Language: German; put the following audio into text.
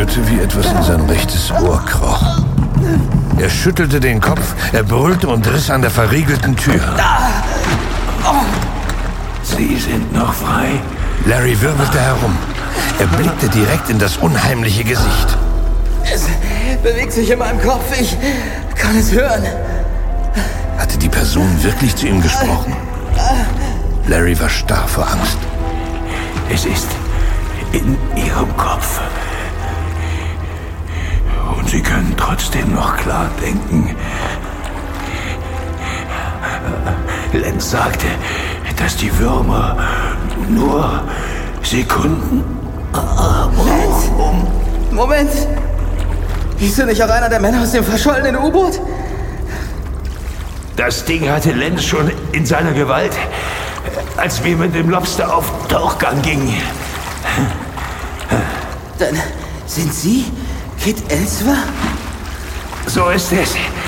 hörte, wie etwas in sein rechtes Ohr kroch. Er schüttelte den Kopf, er brüllte und riss an der verriegelten Tür. Sie sind noch frei. Larry wirbelte herum. Er blickte direkt in das unheimliche Gesicht. Es bewegt sich in meinem Kopf. Ich kann es hören. Hatte die Person wirklich zu ihm gesprochen? Larry war starr vor Angst. Es ist in Ihrem Kopf. Und Sie können trotzdem noch klar denken. Lenz sagte, dass die Würmer nur Sekunden... Lenz? Moment! Bist du nicht auch einer der Männer aus dem verschollenen U-Boot? Das Ding hatte Lenz schon in seiner Gewalt, als wir mit dem Lobster auf Tauchgang gingen. Dann sind Sie Kit Elswer? So ist es.